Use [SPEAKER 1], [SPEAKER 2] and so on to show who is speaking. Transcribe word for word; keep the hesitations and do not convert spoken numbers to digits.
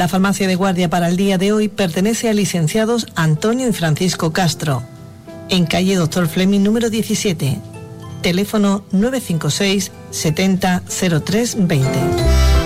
[SPEAKER 1] La farmacia de guardia para el día de hoy pertenece a licenciados Antonio y Francisco Castro, en calle Doctor Fleming número diecisiete, teléfono nueve cinco seis setenta cero tres veinte.